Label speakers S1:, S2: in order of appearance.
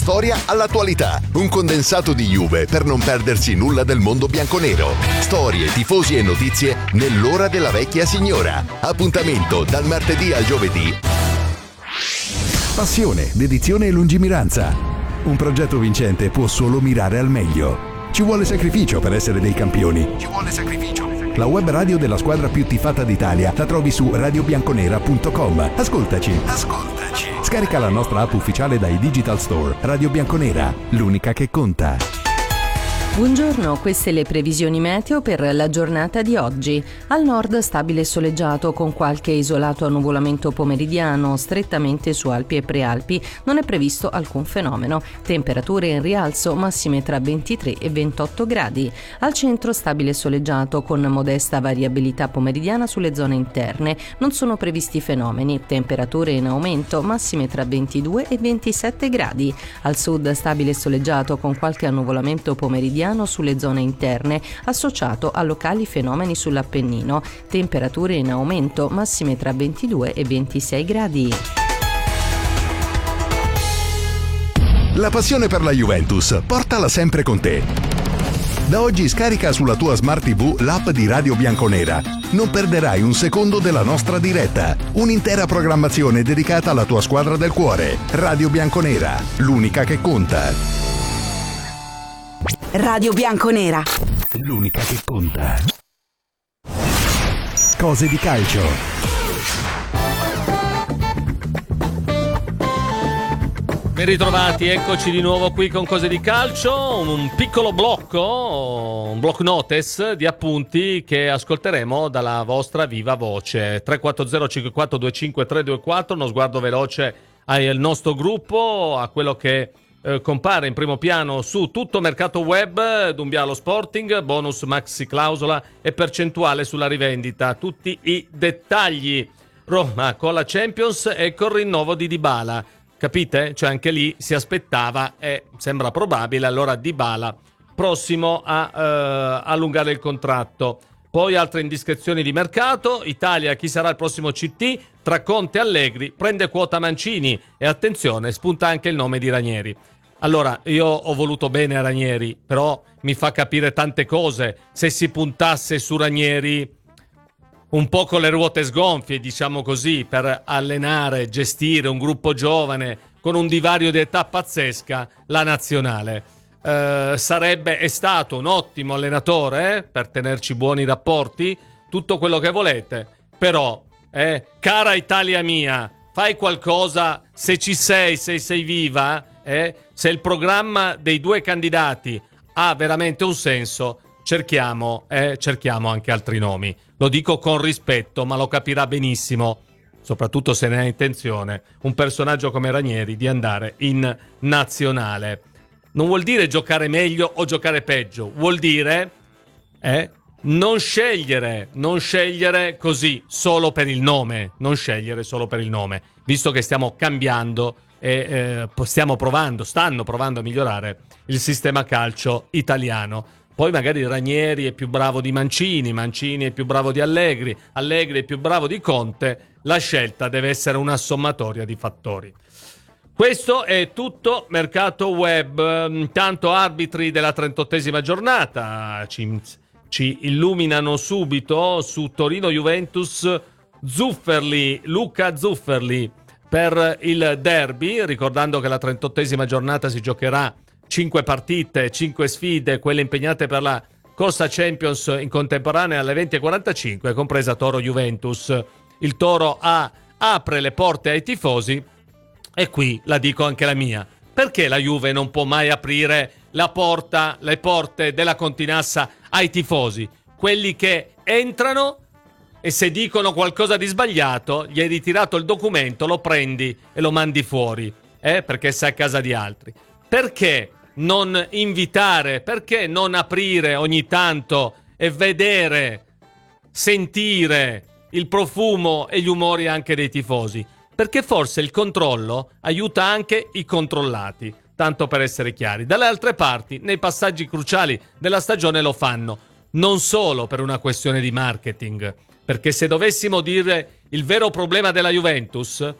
S1: Storia all'attualità, un condensato di Juve per non perdersi nulla del mondo bianconero. Storie, tifosi e notizie nell'ora della vecchia signora. Appuntamento dal martedì al giovedì.
S2: Passione, dedizione e lungimiranza. Un progetto vincente può solo mirare al meglio. Ci vuole sacrificio per essere dei campioni. Ci vuole sacrificio. La web radio della squadra più tifata d'Italia la trovi su radiobianconera.com. Ascoltaci. Scarica la nostra app ufficiale dai Digital Store. Radio Bianconera, l'unica che conta.
S3: Buongiorno, queste le previsioni meteo per la giornata di oggi. Al nord stabile e soleggiato con qualche isolato annuvolamento pomeridiano, strettamente su Alpi e Prealpi non è previsto alcun fenomeno. Temperature in rialzo, massime tra 23 e 28 gradi. Al centro stabile e soleggiato con modesta variabilità pomeridiana sulle zone interne. Non sono previsti fenomeni. Temperature in aumento, massime tra 22 e 27 gradi. Al sud stabile e soleggiato con qualche annuvolamento pomeridiano sulle zone interne, associato a locali fenomeni sull'Appennino. Temperature in aumento, massime tra 22 e 26 gradi.
S2: La passione per la Juventus, portala sempre con te. Da oggi scarica sulla tua Smart TV l'app di Radio Bianconera. Non perderai un secondo della nostra diretta. Un'intera programmazione dedicata alla tua squadra del cuore. Radio Bianconera, l'unica che conta.
S4: Radio Bianconera,
S2: l'unica che conta. Cose di calcio.
S5: Ben ritrovati, eccoci di nuovo qui con Cose di Calcio, un piccolo blocco, un block notice di appunti che ascolteremo dalla vostra viva voce. 340 5425 324, uno sguardo veloce al nostro gruppo, a quello che compare in primo piano su tutto mercato web, Dumbialo Sporting, bonus maxi clausola e percentuale sulla rivendita, tutti i dettagli. Roma con la Champions e col rinnovo di Dybala, capite? Cioè anche lì si aspettava e sembra probabile allora Dybala prossimo a allungare il contratto. Poi altre indiscrezioni di mercato, Italia chi sarà il prossimo CT, tra Conte e Allegri, prende quota Mancini e attenzione spunta anche il nome di Ranieri. Allora, io ho voluto bene a Ranieri, però mi fa capire tante cose se si puntasse su Ranieri un po' con le ruote sgonfie, diciamo così, per allenare, gestire un gruppo giovane con un divario di età pazzesca, la nazionale. È stato un ottimo allenatore per tenerci buoni rapporti, tutto quello che volete, però, cara Italia mia, fai qualcosa se ci sei, se sei viva, se il programma dei due candidati ha veramente un senso, cerchiamo anche altri nomi. Lo dico con rispetto, ma lo capirà benissimo, soprattutto se ne ha intenzione, un personaggio come Ranieri di andare in nazionale. Non vuol dire giocare meglio o giocare peggio, vuol dire non scegliere così solo per il nome, visto che stiamo cambiando e stanno provando a migliorare il sistema calcio italiano. Poi magari Ranieri è più bravo di Mancini è più bravo di Allegri è più bravo di Conte, la scelta deve essere una sommatoria di fattori. Questo è tutto mercato web. Intanto arbitri della 38esima giornata ci illuminano subito su Torino-Juventus. Luca Zufferli per il derby, ricordando che la 38esima giornata si giocherà 5 partite, 5 sfide, quelle impegnate per la corsa Champions in contemporanea alle 20:45, compresa Toro-Juventus. Il Toro apre le porte ai tifosi e qui la dico anche la mia. Perché la Juve non può mai aprire le porte della Continassa ai tifosi? Quelli che entrano e se dicono qualcosa di sbagliato, gli hai ritirato il documento, lo prendi e lo mandi fuori, perché sei a casa di altri. Perché non invitare, perché non aprire ogni tanto e vedere, sentire il profumo e gli umori anche dei tifosi? Perché forse il controllo aiuta anche i controllati, tanto per essere chiari. Dalle altre parti, nei passaggi cruciali della stagione lo fanno, non solo per una questione di marketing, perché se dovessimo dire il vero problema della Juventus,